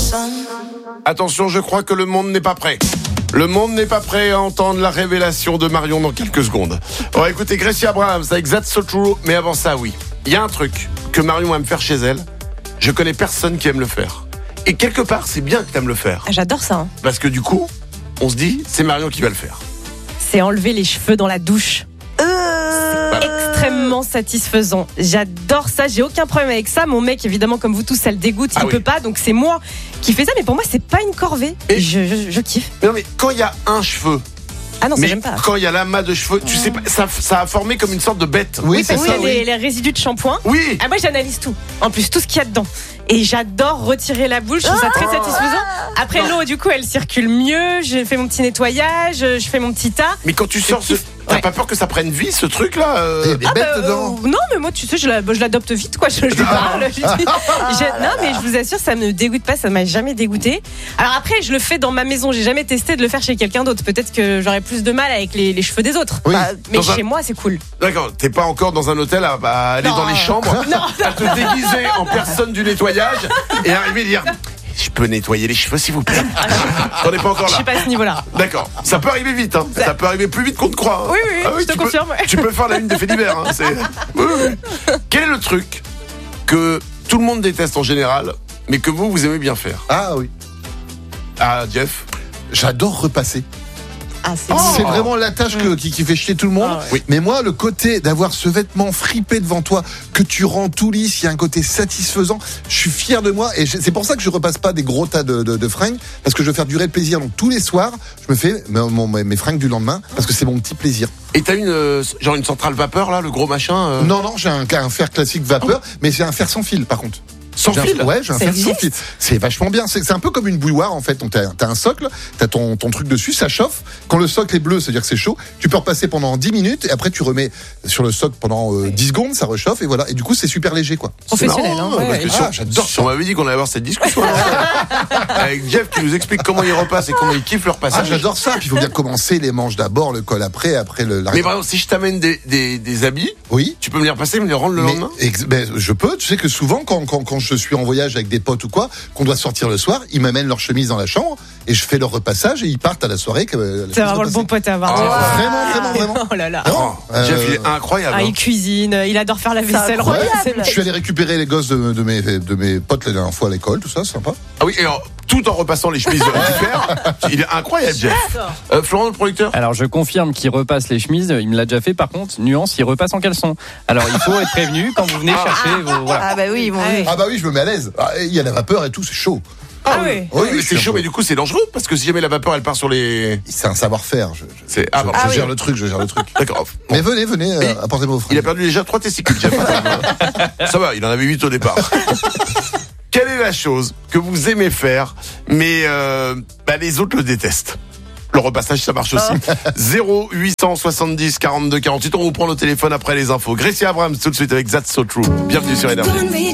Attention, je crois que le monde n'est pas prêt. Le monde n'est pas prêt à entendre la révélation de Marion dans quelques secondes. On va écouter Gracie Abrams avec That's So True. Mais avant ça, oui, il y a un truc que Marion aime faire chez elle. Je connais personne qui aime le faire. Et quelque part, c'est bien que tu aimes le faire. J'adore ça. Hein. Parce que du coup, on se dit, c'est Marion qui va le faire. C'est enlever les cheveux dans la douche. C'est extrêmement satisfaisant. J'adore ça, j'ai aucun problème avec ça. Mon mec, évidemment, comme vous tous, ça le dégoûte, il peut pas. Donc c'est moi qui fais ça, mais pour moi, c'est pas une corvée. Et je kiffe. Non mais quand il y a un cheveu. Ah non, ça mais j'aime pas. Quand il y a l'amas de cheveux, tu sais pas, ça a formé comme une sorte de bête. Oui, parce qu'il y a les résidus de shampoing. Oui. Ah, moi j'analyse tout. En plus, tout ce qu'il y a dedans. Et j'adore retirer la boule, je trouve ça très satisfaisant. Après l'eau, du coup, elle circule mieux. Je fais mon petit nettoyage, je fais mon petit tas. Mais quand tu sors, t'as pas peur que ça prenne vie, ce truc-là Il y a des bêtes dedans. Non, mais moi, tu sais, je l'adopte vite, quoi. Je lui parle. Non, mais je vous assure, ça me dégoûte pas, ça m'a jamais dégoûté. Alors après, je le fais dans ma maison. J'ai jamais testé de le faire chez quelqu'un d'autre. Peut-être que j'aurais plus de mal avec les cheveux des autres. Oui. Mais chez moi, c'est cool. D'accord, t'es pas encore dans un hôtel à aller dans les chambres, à te déguiser en personne du nettoyage et arriver à dire je peux nettoyer les cheveux s'il vous plaît. T'en es pas encore là. Je suis pas à ce niveau-là. D'accord, ça peut arriver vite, hein. Ça peut arriver plus vite qu'on te croit. Hein. Oui, je te confirme. Tu peux faire la une des faits divers. Hein. Oui. Quel est le truc que tout le monde déteste en général, mais que vous aimez bien faire? Ah oui. Ah, Jeff? J'adore repasser. Ah, c'est vraiment la tâche qui fait chier tout le monde. Oui. Mais moi, le côté d'avoir ce vêtement fripé devant toi, que tu rends tout lisse, il y a un côté satisfaisant. Je suis fier de moi et c'est pour ça que je repasse pas des gros tas de fringues, parce que je veux faire durer le plaisir. Donc tous les soirs, je me fais mes fringues du lendemain, parce que c'est mon petit plaisir. Et t'as une centrale vapeur là, le gros machin Non, j'ai un fer classique vapeur, mais c'est un fer sans fil par contre. Sans fil? Ouais, j'ai un fer sans fil. C'est vachement bien. C'est un peu comme une bouilloire en fait. Donc t'as un socle, t'as ton truc dessus, ça chauffe. Quand le socle est bleu, ça veut dire que c'est chaud. Tu peux repasser pendant 10 minutes et après tu remets sur le socle pendant 10 secondes, ça réchauffe et voilà. Et du coup, c'est super léger quoi. Professionnel, marrant, parce que j'adore. On m'avait dit qu'on allait avoir cette discussion avec Jeff qui nous explique comment il repasse et comment il kiffe le repassage. Ah, j'adore ça. Puis il faut bien commencer les manches d'abord, le col après le. Mais par exemple, si je t'amène des habits, oui, tu peux me les repasser, me les rendre le lendemain. Je peux. Tu sais que souvent quand je suis en voyage avec des potes ou quoi, qu'on doit sortir le soir, ils m'amènent leur chemise dans la chambre et je fais leur repassage et ils partent à la soirée. C'est vraiment le bon pote à avoir. Vraiment. Oh là là. Jeff, il est incroyable. Il cuisine, il adore faire la vaisselle. Je suis allé récupérer les gosses de mes potes la dernière fois à l'école, tout ça, c'est sympa. Ah oui, et alors, tout en repassant les chemises d'hiver. Il est incroyable, Jeff. Florent, le producteur. Alors, je confirme qu'il repasse les chemises. Il me l'a déjà fait. Par contre, nuance, il repasse en caleçon. Alors, il faut être prévenu quand vous venez chercher vos. Voilà. Ah bah oui, je me mets à l'aise. Il y a la vapeur et tout, c'est chaud. Oui, mais c'est chaud, mais du coup c'est dangereux parce que si jamais la vapeur elle part sur les. C'est un savoir-faire. Je gère le truc. D'accord. Mais venez, apportez-moi vos fringues. Il a perdu déjà 3 testicules, Jeff. Ça va, il en avait 8 au départ. Quelle est la chose que vous aimez faire, mais les autres le détestent? Le repassage, ça marche aussi. 0870 42 48. On vous prend le téléphone après les infos. Gracie Abrams tout de suite avec That's So True. Bienvenue sur Énergie.